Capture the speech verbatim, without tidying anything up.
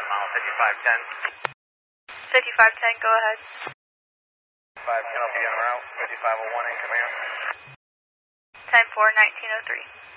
mile fifty-five ten. fifty-five ten, go ahead. five ten will be en route. fifty-five oh one in command. ten four, nineteen oh three.